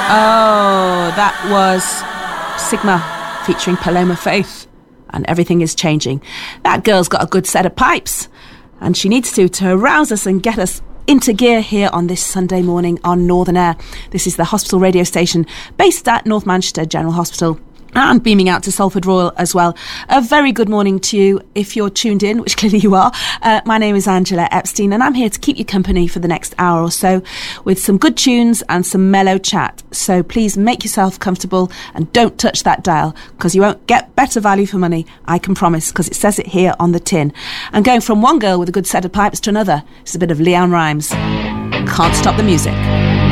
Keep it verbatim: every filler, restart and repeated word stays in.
Oh, that was Sigma featuring Paloma Faith. And everything is changing. That girl's got a good set of pipes. And she needs to, to arouse us and get us into gear here on this Sunday morning on Northern Air. This is the hospital radio station based at North Manchester General Hospital. And beaming out to Salford Royal as well. A very good morning to you if you're tuned in, which clearly you are. Uh, my name is Angela Epstein and I'm here to keep you company for the next hour or so with some good tunes and some mellow chat. So please make yourself comfortable and don't touch that dial because you won't get better value for money, I can promise, because it says it here on the tin. And going from one girl with a good set of pipes to another is a bit of Leanne Rimes. Can't Stop the Music.